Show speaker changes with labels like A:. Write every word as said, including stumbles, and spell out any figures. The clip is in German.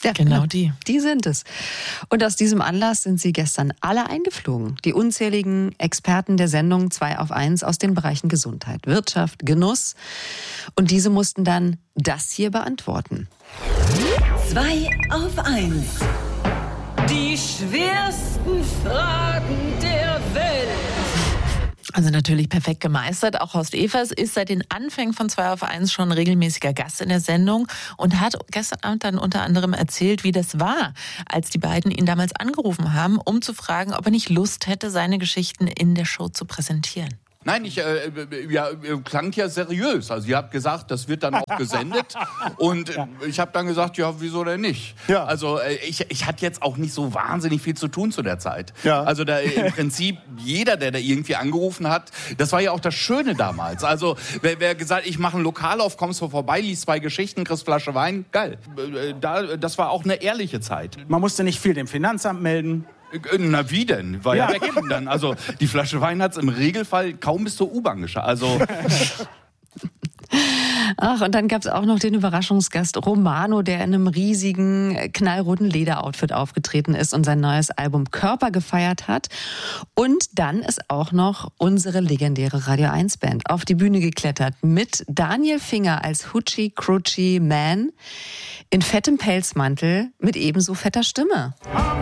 A: Ja, genau die. Die sind es. Und aus diesem Anlass sind sie gestern alle eingeflogen. Die unzähligen Experten der Sendung zwei auf eins aus den Bereichen Gesundheit, Wirtschaft, Genuss. Und diese mussten dann das hier beantworten.
B: zwei auf eins. Die schwersten Fragen der Welt.
C: Also natürlich perfekt gemeistert. Auch Horst Evers ist seit den Anfängen von zwei auf eins schon regelmäßiger Gast in der Sendung und hat gestern Abend dann unter anderem erzählt, wie das war, als die beiden ihn damals angerufen haben, um zu fragen, ob er nicht Lust hätte, seine Geschichten in der Show zu präsentieren.
D: Nein, ich äh, ja, klang ja seriös. Also ihr habt gesagt, das wird dann auch gesendet. Und äh, ich habe dann gesagt, ja, wieso denn nicht? Ja. Also äh, ich, ich hatte jetzt auch nicht so wahnsinnig viel zu tun zu der Zeit. Ja. Also da im Prinzip jeder, der da irgendwie angerufen hat, das war ja auch das Schöne damals. Also wer, wer gesagt, ich mache ein Lokal auf, kommst du vorbei, liest zwei Geschichten, kriegst Flasche Wein, geil. Äh, da, das war auch eine ehrliche Zeit.
E: Man musste nicht viel dem Finanzamt melden.
D: Na wie denn? War ja, ja weg dann. Also die Flasche Wein hat es im Regelfall kaum bis zur U-Bahn geschafft. Also
A: Ach, und dann gab es auch noch den Überraschungsgast Romano, der in einem riesigen, knallroten Lederoutfit aufgetreten ist und sein neues Album Körper gefeiert hat. Und dann ist auch noch unsere legendäre Radio eins Band auf die Bühne geklettert mit Daniel Finger als Hoochie Cruchy Man in fettem Pelzmantel mit ebenso fetter Stimme.